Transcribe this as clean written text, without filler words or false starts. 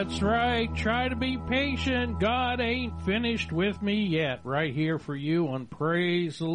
That's right. Try to be patient. God ain't finished with me yet. Right here for you on Praise the